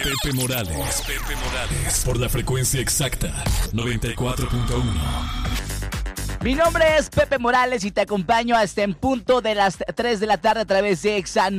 Pepe Morales. Por la frecuencia exacta, 94.1. Mi nombre es Pepe Morales y te acompaño hasta en punto de las 3 de la tarde a través de Exa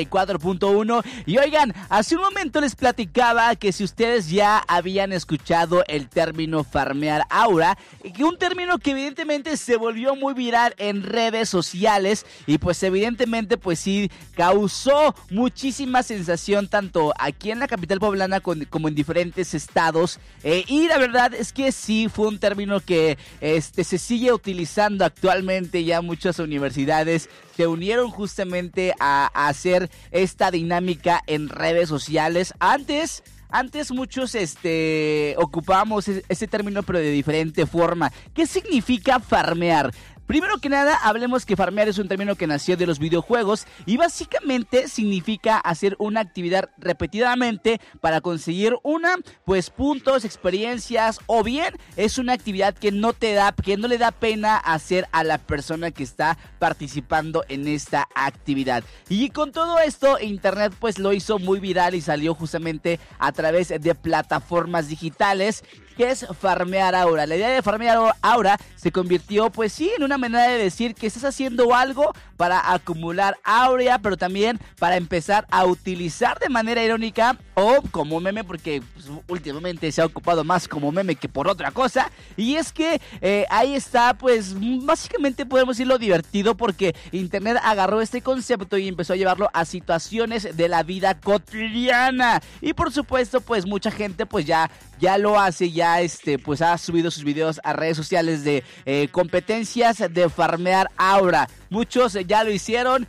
94.1. Y oigan, hace un momento les platicaba que si ustedes ya habían escuchado el término farmear aura, que un término que evidentemente se volvió muy viral en redes sociales y pues evidentemente pues sí causó muchísima sensación tanto aquí en la capital poblana como en diferentes estados. Y la verdad es que sí fue un término que se sigue utilizando actualmente. Ya muchas universidades se unieron justamente a hacer esta dinámica en redes sociales. Antes muchos ocupábamos ese término pero de diferente forma. ¿Qué significa farmear? Primero que nada, hablemos que farmear es un término que nació de los videojuegos y básicamente significa hacer una actividad repetidamente para conseguir puntos, experiencias, o bien es una actividad que no le da pena hacer a la persona que está participando en esta actividad. Y con todo esto, internet pues lo hizo muy viral y salió justamente a través de plataformas digitales. ¿Qué es farmear aura? La idea de farmear aura se convirtió pues sí en una manera de decir que estás haciendo algo para acumular aurea, pero también para empezar a utilizar de manera irónica o como meme, porque pues, últimamente se ha ocupado más como meme que por otra cosa. Y es que ahí está pues básicamente podemos decirlo divertido, porque internet agarró este concepto y empezó a llevarlo a situaciones de la vida cotidiana. Y por supuesto pues mucha gente pues ya lo hace, pues ha subido sus videos a redes sociales de competencias de farmear aura. Muchos ya lo hicieron.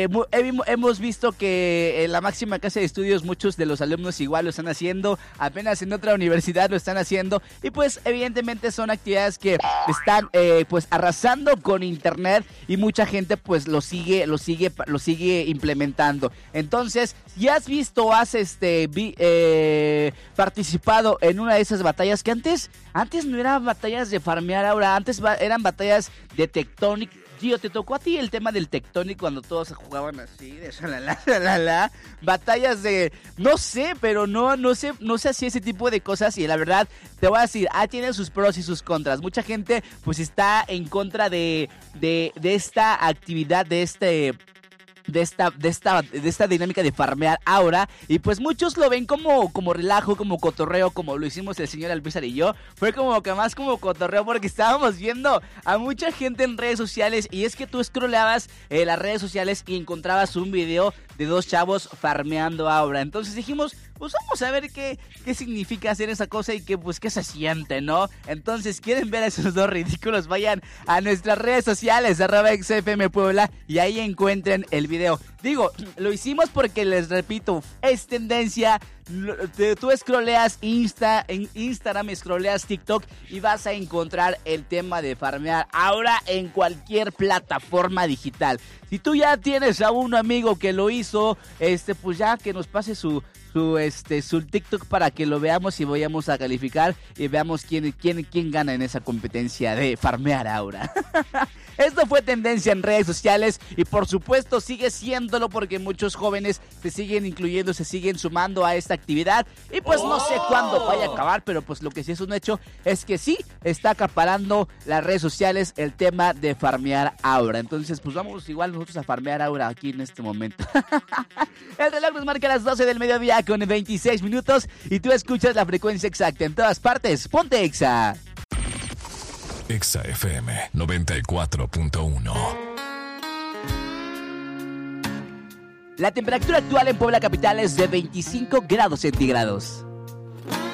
Hemos visto que en la máxima casa de estudios muchos de los alumnos igual lo están haciendo. Apenas en otra universidad lo están haciendo. Y pues evidentemente son actividades que están pues arrasando con internet. Y mucha gente pues lo sigue implementando. Entonces, si has visto o has participado en una de esas batallas que antes no eran batallas de farmear aura. Antes eran batallas de Tectonic. Tío, ¿te tocó a ti el tema del Tectonic cuando todos jugaban así, de shalala? Batallas de, no sé, pero no se hacía ese tipo de cosas. Y la verdad, te voy a decir, tienen sus pros y sus contras. Mucha gente pues está en contra de esta actividad, de esta dinámica de farmear aura. Y pues muchos lo ven como relajo, como cotorreo, como lo hicimos el señor Alpizar y yo. Fue como que más como cotorreo, porque estábamos viendo a mucha gente en redes sociales. Y es que tú scrolleabas las redes sociales y encontrabas un video de dos chavos farmeando aura. Entonces dijimos, pues vamos a ver qué significa hacer esa cosa y qué se siente, ¿no? Entonces, ¿quieren ver a esos dos ridículos? Vayan a nuestras redes sociales, @XFM Puebla, y ahí encuentren el video. Digo, lo hicimos porque, les repito, es tendencia. Tú scrolleas en Instagram, scrolleas TikTok y vas a encontrar el tema de farmear aura en cualquier plataforma digital. Si tú ya tienes a un amigo que lo hizo, pues ya que nos pase su TikTok para que lo veamos y vayamos a calificar y veamos quién gana en esa competencia de farmear aura. Esto fue tendencia en redes sociales y por supuesto sigue siéndolo, porque muchos jóvenes se siguen incluyendo, se siguen sumando a esta actividad y pues no sé cuándo vaya a acabar, pero pues lo que sí es un hecho es que sí está acaparando las redes sociales el tema de farmear aura. Entonces pues vamos igual nosotros a farmear aura aquí en este momento. El reloj nos marca las 12 del mediodía con 26 minutos y tú escuchas la frecuencia exacta en todas partes. Ponte Exa. Exa FM 94.1. La temperatura actual en Puebla capital es de 25 grados centígrados.